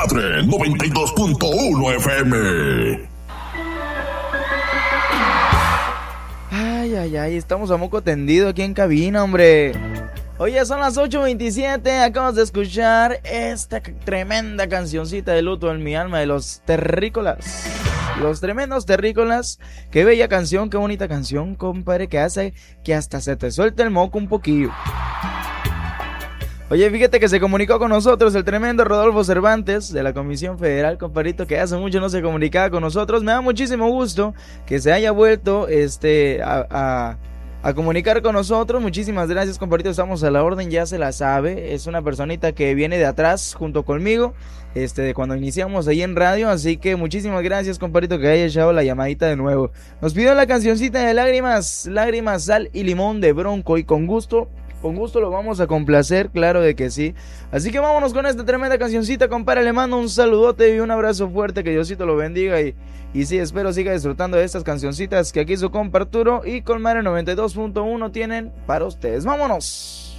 Desmadre 92.1 FM. Ay, estamos a moco tendido aquí en cabina, hombre. Oye, son las 8:27, acabas de escuchar esta tremenda cancioncita de Luto en mi alma de los terrícolas. Los tremendos terrícolas. Qué bella canción, qué bonita canción, compadre, que hace que hasta se te suelte el moco un poquillo. Oye, fíjate que se comunicó con nosotros el tremendo Rodolfo Cervantes de la Comisión Federal, compadrito, que hace mucho no se comunicaba con nosotros. Me da muchísimo gusto que se haya vuelto a comunicar con nosotros. Muchísimas gracias, compadrito, estamos a la orden, ya se la sabe. Es una personita que viene de atrás junto conmigo, de cuando iniciamos ahí en radio, así que muchísimas gracias, compadrito, que haya echado la llamadita de nuevo. Nos pidió la cancioncita de Lágrimas, Sal y Limón de Bronco, y con gusto lo vamos a complacer, claro de que sí. Así que vámonos con esta tremenda cancioncita, compadre. Le mando un saludote y un abrazo fuerte, que Diosito lo bendiga. Y sí, espero siga disfrutando de estas cancioncitas que aquí su compa Arturo y Colmare 92.1 tienen para ustedes. ¡Vámonos!